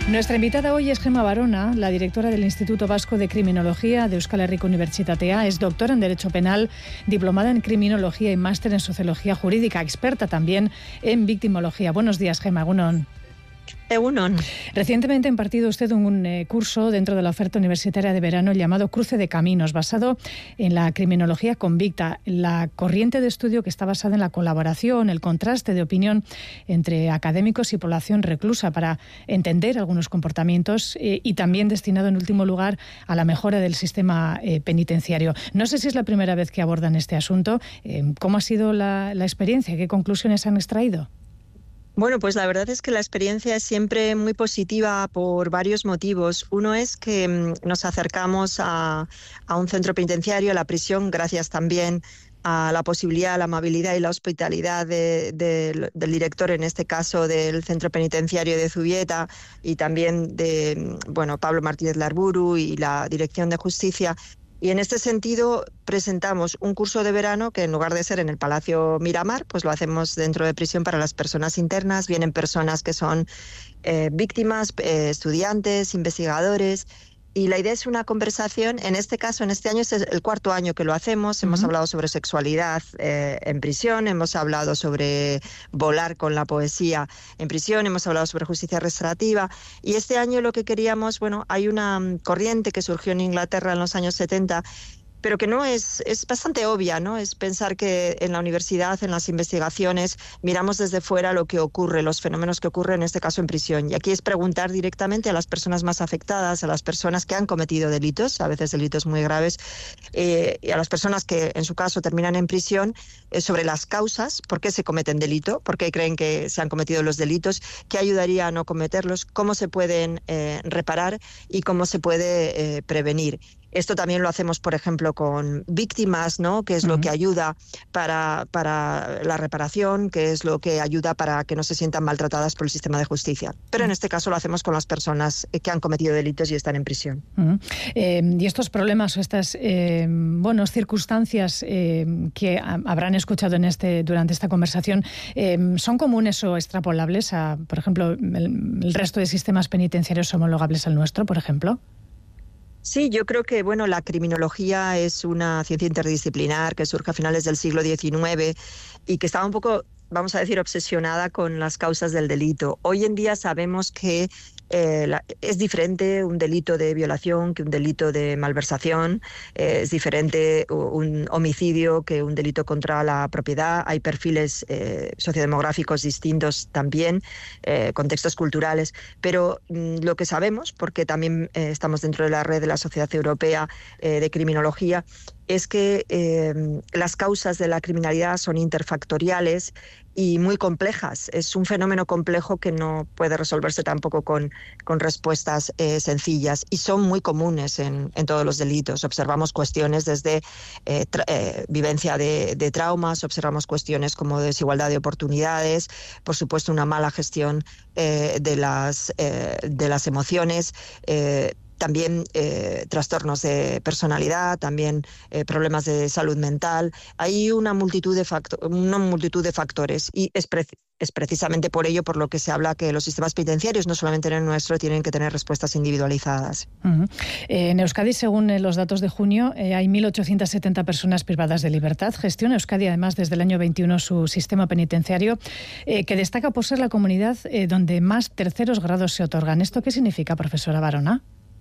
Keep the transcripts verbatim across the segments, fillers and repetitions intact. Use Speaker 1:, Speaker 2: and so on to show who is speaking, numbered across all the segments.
Speaker 1: Nuestra invitada hoy es Gemma Barona, la directora del Instituto Vasco de Criminología de Euskal Herriko Unibertsitatea. Es doctora en Derecho Penal, diplomada en Criminología y máster en Sociología Jurídica, experta también en victimología. Buenos días, Gemma. Egunon.
Speaker 2: Egunon.
Speaker 1: Recientemente ha impartido usted un eh, curso dentro de la oferta universitaria de verano llamado Cruce de Caminos, basado en la criminología convicta, la corriente de estudio que está basada en la colaboración, el contraste de opinión entre académicos y población reclusa para entender algunos comportamientos eh, y también destinado en último lugar a la mejora del sistema eh, penitenciario. No sé si es la primera vez que abordan este asunto. Eh, ¿Cómo ha sido la, la experiencia? ¿Qué conclusiones han extraído?
Speaker 2: Bueno, pues la verdad es que la experiencia es siempre muy positiva por varios motivos. Uno es que mmm, nos acercamos a, a un centro penitenciario, a la prisión, gracias también a la posibilidad, la amabilidad y la hospitalidad de, de, del director, en este caso del centro penitenciario de Zubieta, y también de bueno, Pablo Martínez Larburu y la Dirección de Justicia. Y en este sentido presentamos un curso de verano que en lugar de ser en el Palacio Miramar, pues lo hacemos dentro de prisión para las personas internas. Vienen personas que son eh, víctimas, eh, estudiantes, investigadores. Y la idea es una conversación, en este caso, en este año es el cuarto año que lo hacemos. Uh-huh. Hemos hablado sobre sexualidad eh, en prisión, hemos hablado sobre volar con la poesía en prisión, hemos hablado sobre justicia restaurativa. Y este año lo que queríamos, bueno, hay una corriente que surgió en Inglaterra en los años setenta, pero que no es, es bastante obvia, ¿no? Es pensar que en la universidad, en las investigaciones, miramos desde fuera lo que ocurre, los fenómenos que ocurren, en este caso en prisión. Y aquí es preguntar directamente a las personas más afectadas, a las personas que han cometido delitos, a veces delitos muy graves, eh, y a las personas que en su caso terminan en prisión, eh, sobre las causas, por qué se cometen delito, por qué creen que se han cometido los delitos, qué ayudaría a no cometerlos, cómo se pueden eh, reparar y cómo se puede eh, prevenir. Esto también lo hacemos, por ejemplo, con víctimas, ¿no? Que es uh-huh. lo que ayuda para, para la reparación, que es lo que ayuda para que no se sientan maltratadas por el sistema de justicia. Pero uh-huh. en este caso lo hacemos con las personas que han cometido delitos y están en prisión.
Speaker 1: Uh-huh. Eh, y estos problemas o estas eh, bueno, circunstancias eh, que habrán escuchado en este, durante esta conversación, eh, ¿son comunes o extrapolables a, por ejemplo, el, el resto de sistemas penitenciarios homologables al nuestro, por ejemplo?
Speaker 2: Sí, yo creo que bueno, la criminología es una ciencia interdisciplinar que surge a finales del siglo diecinueve y que estaba un poco, vamos a decir, obsesionada con las causas del delito. Hoy en día sabemos que eh, la, es diferente un delito de violación que un delito de malversación, eh, es diferente un homicidio que un delito contra la propiedad. Hay perfiles eh, sociodemográficos distintos también, eh, contextos culturales, pero mm, lo que sabemos, porque también eh, estamos dentro de la red de la Sociedad Europea eh, de Criminología, es que eh, las causas de la criminalidad son interfactoriales y muy complejas. Es un fenómeno complejo que no puede resolverse tampoco con, con respuestas eh, sencillas, y son muy comunes en, en todos los delitos. Observamos cuestiones desde eh, tra- eh, vivencia de, de traumas, observamos cuestiones como desigualdad de oportunidades, por supuesto una mala gestión eh, de, las, eh, de las emociones, eh, también eh, trastornos de personalidad, también eh, problemas de salud mental. Hay una multitud de facto- una multitud de factores y es, pre- es precisamente por ello por lo que se habla que los sistemas penitenciarios, no solamente en el nuestro, tienen que tener respuestas individualizadas.
Speaker 1: Uh-huh. Eh, en Euskadi, según eh, los datos de junio, eh, hay mil ochocientas setenta personas privadas de libertad. Gestiona Euskadi, además, desde el año veintiuno su sistema penitenciario, eh, que destaca por ser la comunidad eh, donde más terceros grados se otorgan. ¿Esto qué significa, profesora Barona?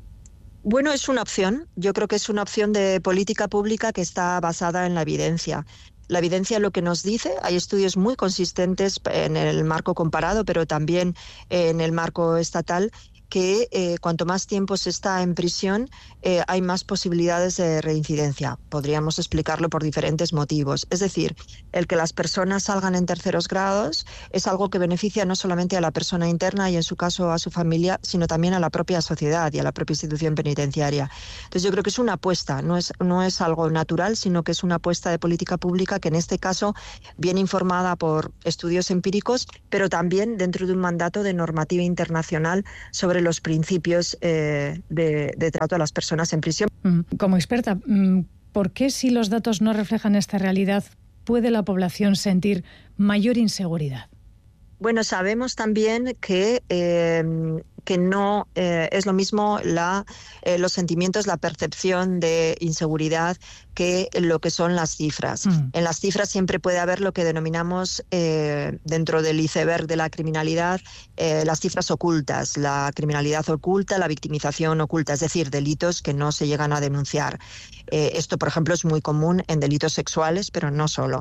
Speaker 2: Bueno, es una opción. Yo creo que es una opción de política pública que está basada en la evidencia. La evidencia lo que nos dice, hay estudios muy consistentes en el marco comparado, pero también en el marco estatal, que eh, cuanto más tiempo se está en prisión, eh, hay más posibilidades de reincidencia. Podríamos explicarlo por diferentes motivos. Es decir, el que las personas salgan en terceros grados es algo que beneficia no solamente a la persona interna y en su caso a su familia, sino también a la propia sociedad y a la propia institución penitenciaria. Entonces yo creo que es una apuesta, no es, no es algo natural, sino que es una apuesta de política pública que en este caso viene informada por estudios empíricos, pero también dentro de un mandato de normativa internacional sobre los principios eh, de, de trato a las personas en prisión.
Speaker 1: Como experta, ¿por qué si los datos no reflejan esta realidad puede la población sentir mayor inseguridad?
Speaker 2: Bueno, sabemos también que eh, que no eh, es lo mismo la, eh, los sentimientos, la percepción de inseguridad que lo que son las cifras. Mm. En las cifras siempre puede haber lo que denominamos eh, dentro del iceberg de la criminalidad eh, las cifras ocultas, la criminalidad oculta, la victimización oculta, es decir, delitos que no se llegan a denunciar. Eh, esto, por ejemplo, es muy común en delitos sexuales, pero no solo.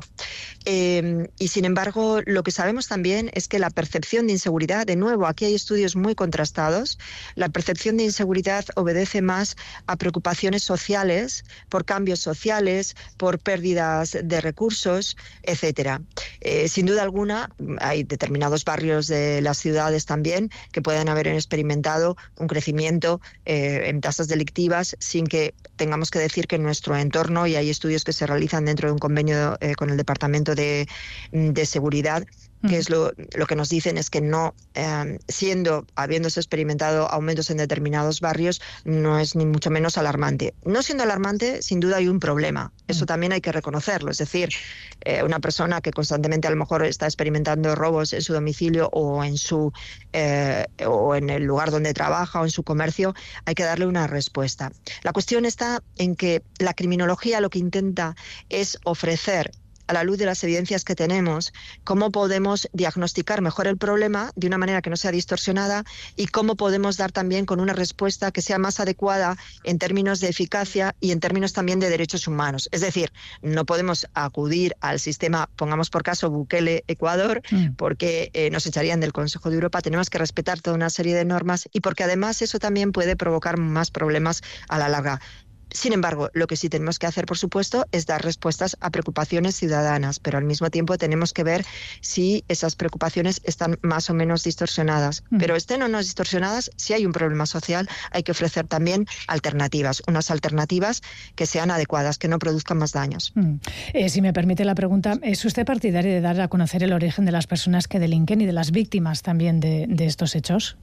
Speaker 2: Eh, y sin embargo, lo que sabemos también es que la percepción de inseguridad, de nuevo, aquí hay estudios muy contrastados, la percepción de inseguridad obedece más a preocupaciones sociales, por cambios sociales, por pérdidas de recursos, etcétera. Eh, sin duda alguna, hay determinados barrios de las ciudades también que pueden haber experimentado un crecimiento eh, en tasas delictivas sin que tengamos que decir que en nuestro entorno, y hay estudios que se realizan dentro de un convenio eh, con el Departamento de, de Seguridad, que es lo, lo que nos dicen es que no, eh, siendo, habiéndose experimentado aumentos en determinados barrios, no es ni mucho menos alarmante. No siendo alarmante, sin duda hay un problema. Eso también hay que reconocerlo. Es decir, eh, una persona que constantemente a lo mejor está experimentando robos en su domicilio o en su eh, o en el lugar donde trabaja o en su comercio, hay que darle una respuesta. La cuestión está en que la criminología lo que intenta es ofrecer, a la luz de las evidencias que tenemos, cómo podemos diagnosticar mejor el problema de una manera que no sea distorsionada y cómo podemos dar también con una respuesta que sea más adecuada en términos de eficacia y en términos también de derechos humanos. Es decir, no podemos acudir al sistema, pongamos por caso Bukele-Ecuador, mm. porque eh, nos echarían del Consejo de Europa. Tenemos que respetar toda una serie de normas y porque además eso también puede provocar más problemas a la larga. Sin embargo, lo que sí tenemos que hacer, por supuesto, es dar respuestas a preocupaciones ciudadanas, pero al mismo tiempo tenemos que ver si esas preocupaciones están más o menos distorsionadas. Mm. Pero estén o no distorsionadas, si hay un problema social, hay que ofrecer también alternativas, unas alternativas que sean adecuadas, que no produzcan más daños.
Speaker 1: Mm. Eh, si me permite la pregunta, ¿es usted partidaria de dar a conocer el origen de las personas que delinquen y de las víctimas también de, de estos hechos?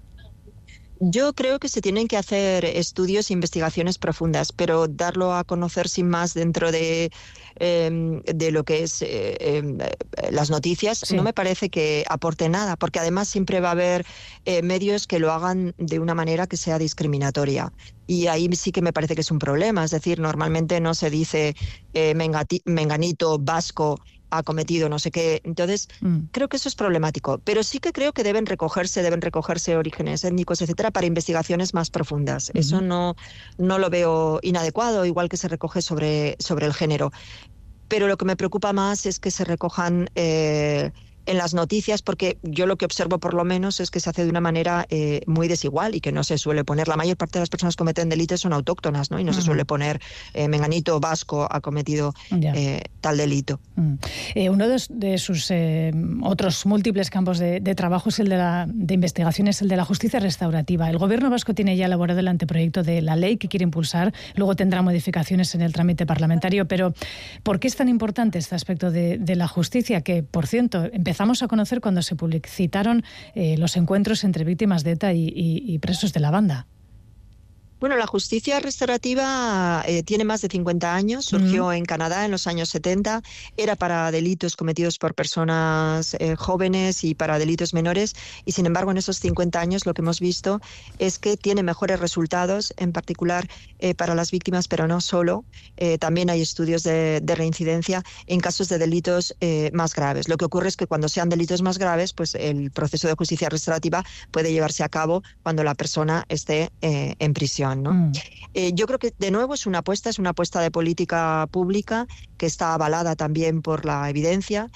Speaker 2: Yo creo que se tienen que hacer estudios e investigaciones profundas, pero darlo a conocer sin más dentro de, eh, de lo que es eh, eh, las noticias, sí. No me parece que aporte nada, porque además siempre va a haber eh, medios que lo hagan de una manera que sea discriminatoria. Y ahí sí que me parece que es un problema, es decir, normalmente no se dice eh, mengati, menganito, vasco, ha cometido no sé qué. Entonces, mm. creo que eso es problemático. Pero sí que creo que deben recogerse, deben recogerse orígenes étnicos, etcétera, para investigaciones más profundas. Mm. Eso no, no lo veo inadecuado, igual que se recoge sobre, sobre el género. Pero lo que me preocupa más es que se recojan eh, en las noticias, porque yo lo que observo por lo menos es que se hace de una manera eh, muy desigual y que no se suele poner. La mayor parte de las personas que cometen delitos son autóctonas, ¿no? Y no uh-huh. se suele poner eh, menganito vasco ha cometido eh, tal delito.
Speaker 1: Uh-huh. Eh, uno de, de sus eh, otros múltiples campos de, de trabajo es el de, la, de investigación, es el de la justicia restaurativa. El gobierno vasco tiene ya elaborado el anteproyecto de la ley que quiere impulsar, luego tendrá modificaciones en el trámite parlamentario, pero ¿por qué es tan importante este aspecto de, de la justicia? Que, por cierto, empezamos a conocer cuando se publicitaron eh, los encuentros entre víctimas de ETA y, y, y presos de la banda.
Speaker 2: Bueno, la justicia restaurativa eh, tiene más de cincuenta años, surgió uh-huh. en Canadá en los años setenta, era para delitos cometidos por personas eh, jóvenes y para delitos menores, y sin embargo en esos cincuenta años lo que hemos visto es que tiene mejores resultados, en particular eh, para las víctimas, pero no solo. Eh, también hay estudios de, de reincidencia en casos de delitos eh, más graves. Lo que ocurre es que cuando sean delitos más graves, pues el proceso de justicia restaurativa puede llevarse a cabo cuando la persona esté eh, en prisión, ¿no? Mm. Eh, yo creo que de nuevo es una apuesta, es una apuesta de política pública que está avalada también por la evidencia.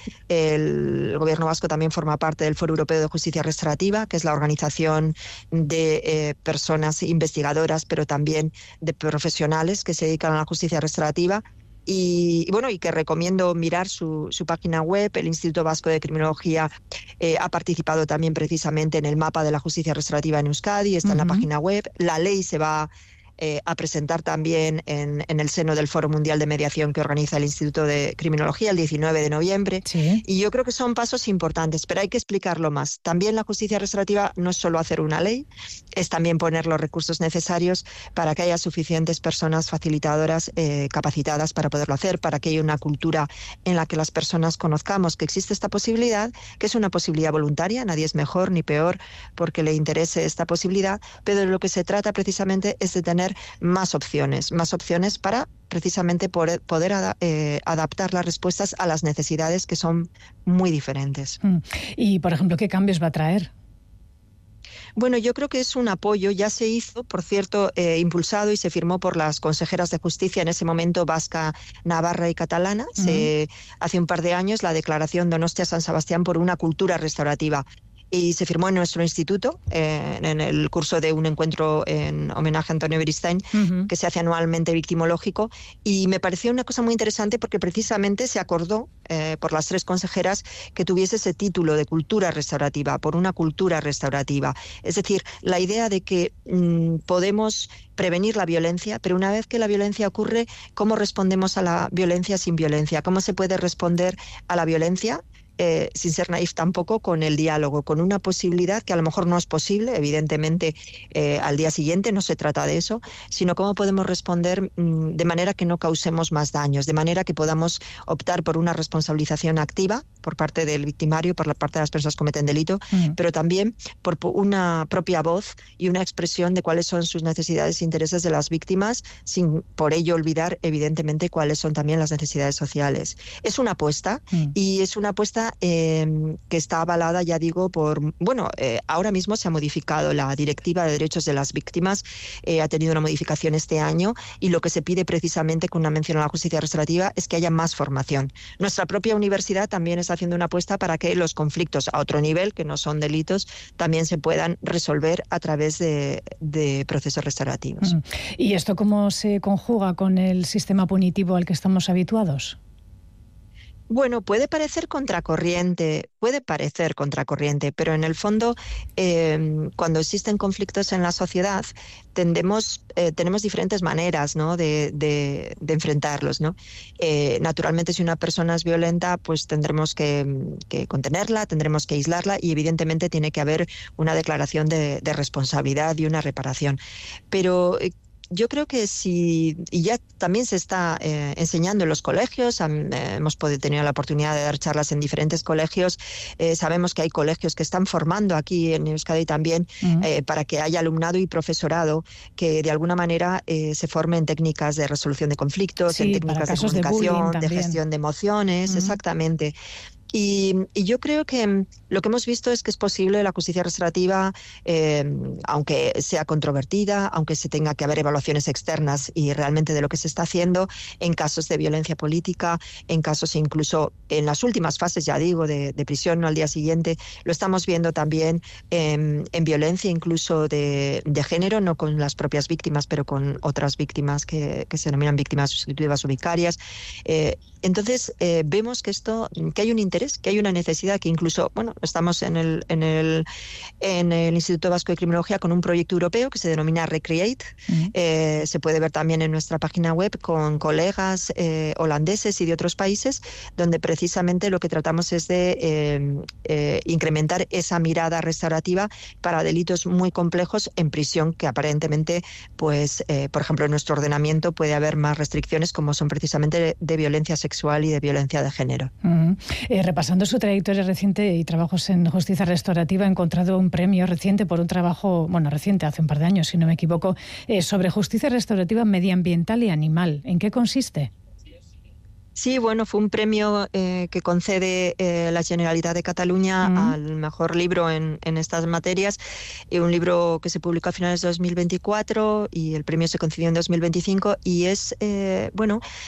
Speaker 2: El gobierno vasco también forma parte del Foro Europeo de Justicia Restaurativa, que es la organización de eh, personas investigadoras, pero también de profesionales que se dedican a la justicia restaurativa. Y, y bueno, y que recomiendo mirar su, su página web. El Instituto Vasco de Criminología eh, ha participado también precisamente en el mapa de la justicia restaurativa en Euskadi, está uh-huh. en la página web. La ley se va eh, a presentar también en, en el seno del Foro Mundial de Mediación que organiza el Instituto de Criminología el diecinueve de noviembre.
Speaker 1: Sí.
Speaker 2: Y yo creo que son pasos importantes, pero hay que explicarlo más. También la justicia restaurativa no es solo hacer una ley, es también poner los recursos necesarios para que haya suficientes personas facilitadoras eh, capacitadas para poderlo hacer, para que haya una cultura en la que las personas conozcamos que existe esta posibilidad, que es una posibilidad voluntaria, nadie es mejor ni peor porque le interese esta posibilidad, pero de lo que se trata precisamente es de tener más opciones, más opciones para precisamente poder, poder ad, eh, adaptar las respuestas a las necesidades que son muy diferentes.
Speaker 1: Y, por ejemplo, ¿qué cambios va a traer?
Speaker 2: Bueno, yo creo que es un apoyo, ya se hizo, por cierto, eh, impulsado y se firmó por las consejeras de justicia en ese momento vasca, navarra y catalana. Uh-huh. Se, hace un par de años la declaración Donostia-San Sebastián por una cultura restaurativa. Y se firmó en nuestro instituto, eh, en el curso de un encuentro en homenaje a Antonio Beristain, uh-huh. que se hace anualmente victimológico. Y me pareció una cosa muy interesante porque precisamente se acordó eh, por las tres consejeras que tuviese ese título de cultura restaurativa, por una cultura restaurativa. Es decir, la idea de que mmm, podemos prevenir la violencia, pero una vez que la violencia ocurre, ¿cómo respondemos a la violencia sin violencia? ¿Cómo se puede responder a la violencia? Eh, sin ser naif tampoco, con el diálogo, con una posibilidad que a lo mejor no es posible, evidentemente eh, al día siguiente no se trata de eso, sino cómo podemos responder mmm, de manera que no causemos más daños, de manera que podamos optar por una responsabilización activa por parte del victimario, por la parte de las personas que cometen delito, uh-huh. pero también por una propia voz y una expresión de cuáles son sus necesidades e intereses de las víctimas, sin por ello olvidar evidentemente cuáles son también las necesidades sociales. Es una apuesta uh-huh. y es una apuesta Eh, que está avalada, ya digo, por... Bueno, eh, ahora mismo se ha modificado la Directiva de Derechos de las Víctimas, eh, ha tenido una modificación este año y lo que se pide precisamente con una mención a la justicia restaurativa es que haya más formación. Nuestra propia universidad también está haciendo una apuesta para que los conflictos a otro nivel, que no son delitos, también se puedan resolver a través de, de procesos restaurativos.
Speaker 1: ¿Y esto cómo se conjuga con el sistema punitivo al que estamos habituados?
Speaker 2: Bueno, puede parecer contracorriente, puede parecer contracorriente, pero en el fondo, eh, cuando existen conflictos en la sociedad, tendemos, eh, tenemos diferentes maneras, ¿no?, de, de, de enfrentarlos, ¿no? Eh, naturalmente, si una persona es violenta, pues tendremos que, que contenerla, tendremos que aislarla y evidentemente tiene que haber una declaración de, de responsabilidad y una reparación. Pero eh, yo creo que si, y ya también se está eh, enseñando en los colegios, eh, hemos podido, tenido la oportunidad de dar charlas en diferentes colegios, eh, sabemos que hay colegios que están formando aquí en Euskadi también uh-huh. eh, para que haya alumnado y profesorado que de alguna manera eh, se forme en técnicas de resolución de conflictos,
Speaker 1: sí,
Speaker 2: en técnicas de comunicación, de, de gestión de emociones, uh-huh. exactamente. Y, y yo creo que lo que hemos visto es que es posible la justicia restaurativa, eh, aunque sea controvertida, aunque se tenga que haber evaluaciones externas y realmente de lo que se está haciendo en casos de violencia política, en casos incluso en las últimas fases, ya digo, de, de prisión, no al día siguiente, lo estamos viendo también eh, en violencia incluso de, de género, no con las propias víctimas, pero con otras víctimas que, que se denominan víctimas sustitutivas o vicarias. Eh, entonces, eh, vemos que esto, que hay un interés, que hay una necesidad, que incluso, bueno, estamos en el, en el, en el Instituto Vasco de Criminología con un proyecto europeo que se denomina Recreate. Uh-huh. Eh, se puede ver también en nuestra página web con colegas eh, holandeses y de otros países, donde precisamente lo que tratamos es de eh, eh, incrementar esa mirada restaurativa para delitos muy complejos en prisión, que aparentemente, pues, eh, por ejemplo, en nuestro ordenamiento puede haber más restricciones, como son precisamente de, de violencia sexual y de violencia de género.
Speaker 1: Uh-huh. Eh, repasando su trayectoria reciente y trabajos en justicia restaurativa, he encontrado un premio reciente por un trabajo, bueno, reciente, hace un par de años, si no me equivoco, eh, sobre justicia restaurativa medioambiental y animal. ¿En qué consiste?
Speaker 2: Sí, bueno, fue un premio eh, que concede eh, la Generalitat de Cataluña uh-huh. al mejor libro en, en estas materias, eh, un libro que se publicó a finales de dos mil veinticuatro y el premio se concedió en dos mil veinticinco y es, eh, bueno...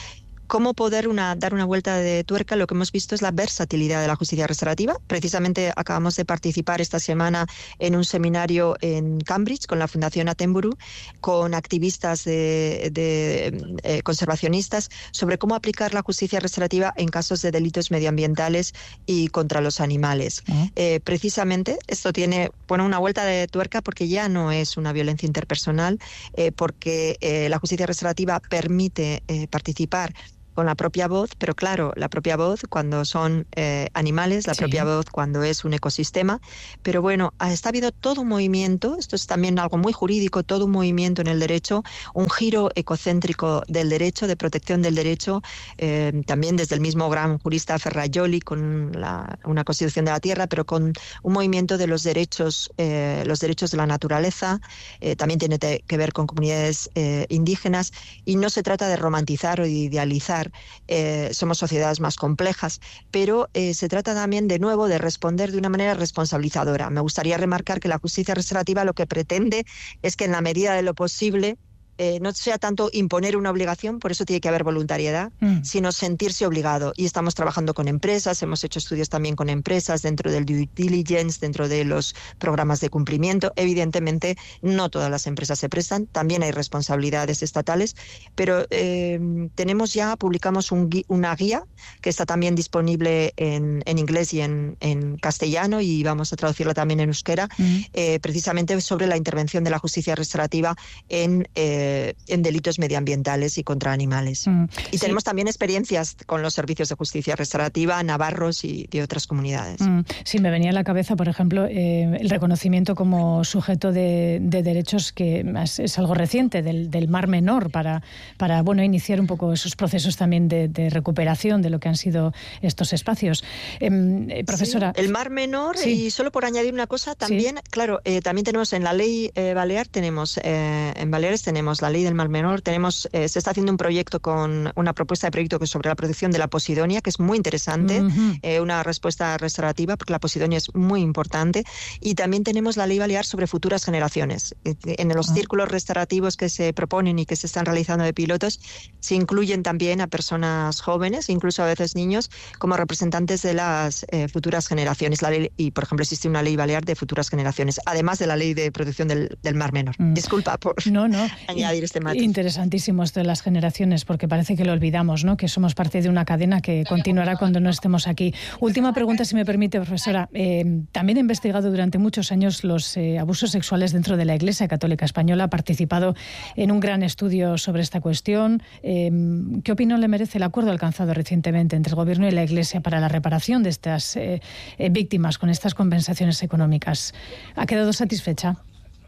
Speaker 2: cómo poder una, dar una vuelta de tuerca. Lo que hemos visto es la versatilidad de la justicia restaurativa. Precisamente acabamos de participar esta semana en un seminario en Cambridge con la Fundación Attenborough, con activistas de, de eh, conservacionistas, sobre cómo aplicar la justicia restaurativa en casos de delitos medioambientales y contra los animales. Uh-huh. Eh, precisamente esto tiene, bueno, una vuelta de tuerca porque ya no es una violencia interpersonal, eh, porque eh, la justicia restaurativa permite eh, participar con la propia voz, pero claro, la propia voz cuando son eh, animales, la sí. propia voz cuando es un ecosistema. Pero bueno, está habido todo un movimiento, esto es también algo muy jurídico, todo un movimiento en el derecho, un giro ecocéntrico del derecho, de protección del derecho, eh, también desde el mismo gran jurista Ferrajoli, con la, una constitución de la tierra, pero con un movimiento de los derechos, eh, los derechos de la naturaleza, eh, también tiene que ver con comunidades eh, indígenas, y no se trata de romantizar o de idealizar. Eh, somos sociedades más complejas, pero eh, se trata también de nuevo de responder de una manera responsabilizadora. Me gustaría remarcar que la justicia restaurativa lo que pretende es que en la medida de lo posible Eh, no sea tanto imponer una obligación, por eso tiene que haber voluntariedad, mm. sino sentirse obligado. Y estamos trabajando con empresas, hemos hecho estudios también con empresas dentro del due diligence, dentro de los programas de cumplimiento. Evidentemente, no todas las empresas se prestan, también hay responsabilidades estatales, pero eh, tenemos ya, publicamos un gui- una guía que está también disponible en, en inglés y en, en castellano, y vamos a traducirla también en euskera, mm. eh, precisamente sobre la intervención de la justicia restaurativa en eh, en delitos medioambientales y contra animales. Mm, y sí. tenemos también experiencias con los servicios de justicia restaurativa navarros y de otras comunidades.
Speaker 1: Mm, sí, me venía a la cabeza, por ejemplo, eh, el reconocimiento como sujeto de, de derechos, que es, es algo reciente, del, del Mar Menor, para, para bueno, iniciar un poco esos procesos también de, de recuperación de lo que han sido estos espacios. Eh, profesora.
Speaker 2: Sí, el Mar Menor, sí. Y solo por añadir una cosa, también, sí. claro, eh, también tenemos en la ley eh, Balear, tenemos, eh, en Baleares tenemos la ley del Mar Menor, tenemos, eh, se está haciendo un proyecto con una propuesta de proyecto que es sobre la protección de la posidonia, que es muy interesante, uh-huh. eh, una respuesta restaurativa, porque la posidonia es muy importante, y también tenemos la ley Balear sobre futuras generaciones. En los uh-huh. círculos restaurativos que se proponen y que se están realizando de pilotos, se incluyen también a personas jóvenes, incluso a veces niños, como representantes de las eh, futuras generaciones. La ley, y, por ejemplo, existe una ley Balear de futuras generaciones, además de la ley de protección del, del Mar Menor. Uh-huh. Disculpa por
Speaker 1: no, no.
Speaker 2: añadir este matiz.
Speaker 1: Interesantísimo esto de las generaciones, porque parece que lo olvidamos, ¿no? Que somos parte de una cadena que continuará cuando no estemos aquí. Última pregunta, si me permite, profesora. Eh, también ha investigado durante muchos años los eh, abusos sexuales dentro de la Iglesia Católica Española, ha participado en un gran estudio sobre esta cuestión. Eh, ¿Qué opinión le merece el acuerdo alcanzado recientemente entre el Gobierno y la Iglesia para la reparación de estas eh, eh, víctimas con estas compensaciones económicas? ¿Ha quedado satisfecha?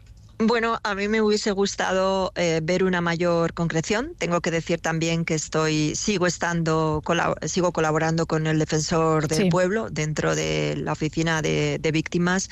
Speaker 2: Bueno, a mí me hubiese gustado eh, ver una mayor concreción. Tengo que decir también que estoy, sigo estando, colab- sigo colaborando con el Defensor del sí. Pueblo dentro de la oficina de, de víctimas.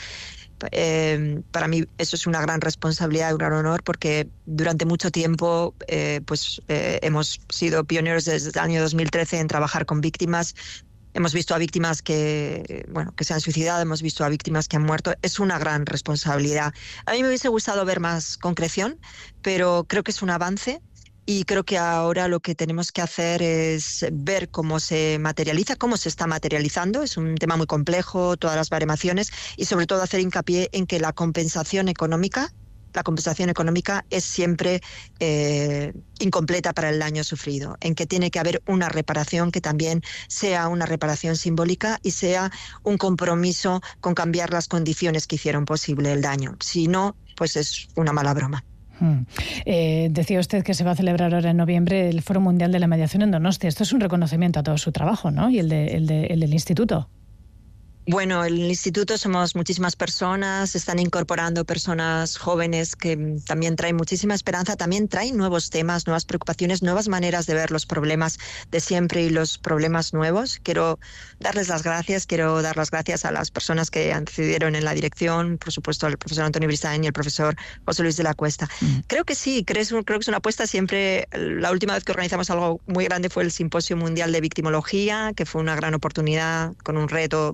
Speaker 2: Eh, para mí eso es una gran responsabilidad y un gran honor, porque durante mucho tiempo eh, pues eh, hemos sido pioneros desde el año dos mil trece en trabajar con víctimas. Hemos visto a víctimas que, bueno, que se han suicidado, hemos visto a víctimas que han muerto. Es una gran responsabilidad. A mí me hubiese gustado ver más concreción, pero creo que es un avance. Y creo que ahora lo que tenemos que hacer es ver cómo se materializa, cómo se está materializando. Es un tema muy complejo, todas las baremaciones, y sobre todo hacer hincapié en que la compensación económica, la compensación económica es siempre eh, incompleta para el daño sufrido, en que tiene que haber una reparación que también sea una reparación simbólica y sea un compromiso con cambiar las condiciones que hicieron posible el daño. Si no, pues es una mala broma.
Speaker 1: Hmm. Eh, decía usted que se va a celebrar ahora en noviembre el Foro Mundial de la Mediación en Donostia. Esto es un reconocimiento a todo su trabajo, ¿no? Y el, de, el, de, el del Instituto.
Speaker 2: Bueno, el instituto somos muchísimas personas, se están incorporando personas jóvenes que también traen muchísima esperanza, también traen nuevos temas, nuevas preocupaciones, nuevas maneras de ver los problemas de siempre y los problemas nuevos. Quiero darles las gracias, quiero dar las gracias a las personas que decidieron en la dirección, por supuesto al profesor Antonio Brisain y el profesor José Luis de la Cuesta. Mm. Creo que sí, creo, creo que es una apuesta siempre. La última vez que organizamos algo muy grande fue el Simposio Mundial de Victimología, que fue una gran oportunidad con un reto post-pandemia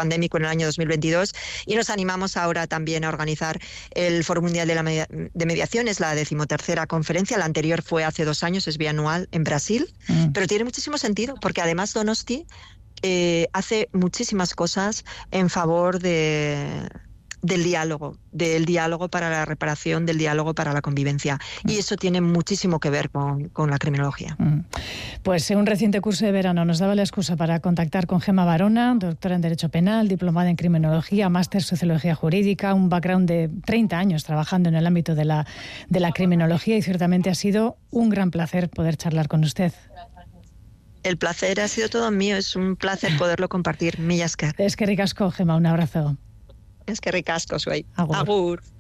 Speaker 2: pandémico en el año dos mil veintidós, y nos animamos ahora también a organizar el Foro Mundial de, la Media- de Mediación. Es la decimotercera conferencia, la anterior fue hace dos años, es bianual en Brasil, mm. pero tiene muchísimo sentido porque además Donosti eh, hace muchísimas cosas en favor de... del diálogo, del diálogo para la reparación, del diálogo para la convivencia. Y eso tiene muchísimo que ver con, con la criminología.
Speaker 1: Pues un reciente curso de verano nos daba la excusa para contactar con Gemma Barona, doctora en Derecho Penal, diplomada en Criminología, máster en Sociología Jurídica, un background de treinta años trabajando en el ámbito de la, de la criminología, y ciertamente ha sido un gran placer poder charlar con usted.
Speaker 2: El placer ha sido todo mío, es un placer poderlo compartir. Mila esker.
Speaker 1: Eskerrik asko, Gemma, un abrazo.
Speaker 2: Eskerrik asko, zuei.
Speaker 1: Agur.
Speaker 2: Agur.